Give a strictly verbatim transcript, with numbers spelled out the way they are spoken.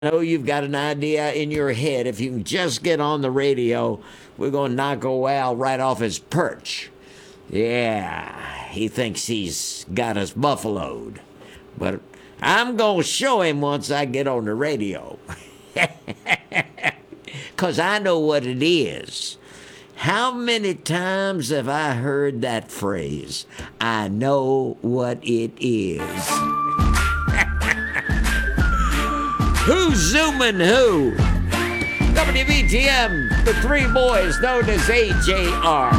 know you've got an idea in your head. If you can just get on the radio, we're going to knock old Al right off his perch. Yeah, he thinks he's got us buffaloed. But I'm going to show him once I get on the radio. Because I know what it is. How many times have I heard that phrase? I know what it is. Who's zooming who? W B T M, the three boys known as A J R.